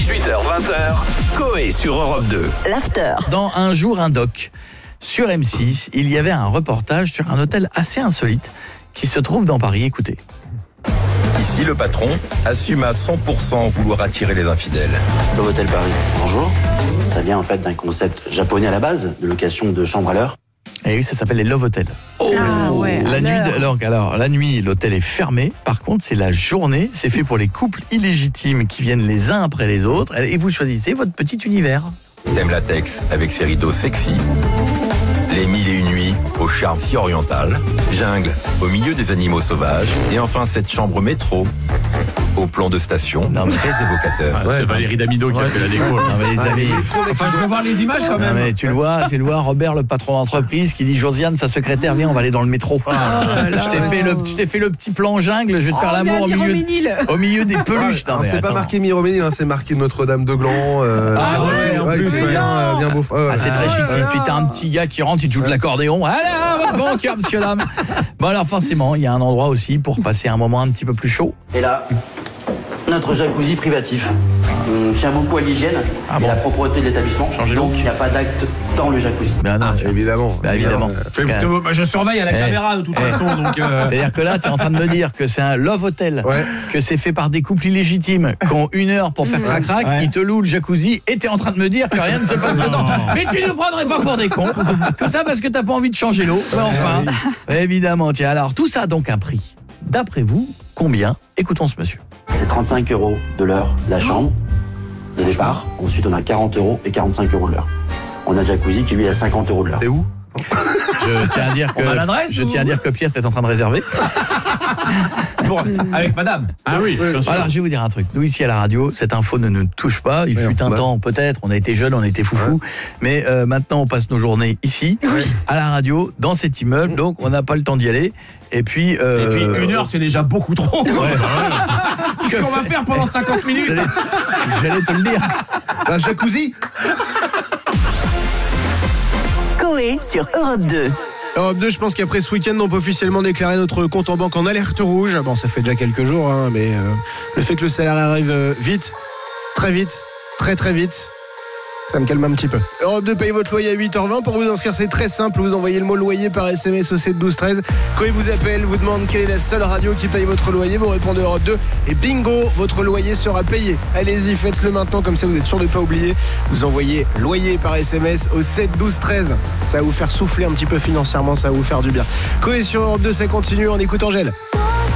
18h-20h, Coé sur Europe 2. L'after. Dans Un jour, un doc, sur M6, il y avait un reportage sur un hôtel assez insolite qui se trouve dans Paris. Écoutez. Ici, le patron assume à 100% vouloir attirer les infidèles. Novotel Paris, bonjour. Ça vient en fait d'un concept japonais à la base, de location de chambres à l'heure. Et oui, ça s'appelle les Love Hotels. La nuit, l'hôtel est fermé. Par contre, c'est la journée. C'est fait pour les couples illégitimes qui viennent les uns après les autres. Et vous choisissez votre petit univers. Thème latex avec ses rideaux sexy. Les 1001 nuits au charme si oriental. Jungle au milieu des animaux sauvages. Et enfin, cette chambre métro au plan de station, très évocateur. C'est Valérie Damido qui a fait la déco. Non, mais les amis, Enfin, je veux voir les images quand même. non, mais tu le vois, Robert, le patron d'entreprise, qui dit Josiane, sa secrétaire, viens, on va aller dans le métro. Je t'ai fait le petit plan jungle, je vais te faire l'amour au milieu des peluches. Non, mais c'est pas attends. marqué Miroménil, c'est marqué Notre-Dame de Gland. C'est bien beau. C'est très chic. Et puis t'as un petit gars qui rentre, il te joue de l'accordéon. Allez, bon cœur, monsieur l'homme. Bon, alors forcément, il y a un endroit aussi pour passer un moment un petit peu plus chaud. Et là, notre jacuzzi privatif. On tient beaucoup à l'hygiène et la propreté de l'établissement. Donc il n'y a pas d'acte dans le jacuzzi. Ben non, Évidemment. évidemment. Parce que moi, je surveille à la caméra de toute façon. Donc, C'est-à-dire que là, tu es en train de me dire que c'est un love hotel, que c'est fait par des couples illégitimes qui ont 1 heure pour faire crac-crac, ils te louent le jacuzzi et tu es en train de me dire que rien ne se passe dedans. Mais tu ne nous prendrais pas pour des cons. Tout ça parce que tu n'as pas envie de changer l'eau. Mais enfin, évidemment. Tiens, alors, tout ça a donc un prix. D'après vous, combien? Écoutons ce monsieur. C'est 35 € de l'heure la chambre de départ. Ensuite, on a 40 € et 45 € de l'heure. On a le jacuzzi qui lui est à 50 € de l'heure. C'est où? Je tiens à dire que Pierre est en train de réserver. avec madame. Ah oui, bien sûr. Alors, je vais vous dire un truc. Nous, ici à la radio, cette info ne nous touche pas. Il fut un temps, peut-être, on a été jeunes, on a été foufous. Mais maintenant, on passe nos journées ici, à la radio, dans cet immeuble. Donc, on n'a pas le temps d'y aller. Et puis 1 heure, c'est déjà beaucoup trop. Qu'est-ce qu'on va faire pendant 50 minutes? J'allais te le dire. La jacuzzi. Coé sur Europe 2. Europe 2, je pense qu'après ce week-end, on peut officiellement déclarer notre compte en banque en alerte rouge. Bon, ça fait déjà quelques jours, mais le fait que le salaire arrive vite, très vite, très très vite, ça me calme un petit peu. Europe 2 paye votre loyer à 8h20. Pour vous inscrire, c'est très simple. Vous envoyez le mot loyer par SMS au 7 12 13. Quand il vous appelle, vous demande quelle est la seule radio qui paye votre loyer. Vous répondez Europe 2 et bingo, votre loyer sera payé. Allez-y, faites-le maintenant, comme ça vous êtes sûr de ne pas oublier. Vous envoyez loyer par SMS au 7 12 13. Ça va vous faire souffler un petit peu financièrement, ça va vous faire du bien. Coé sur Europe 2, ça continue, on écoute Angèle.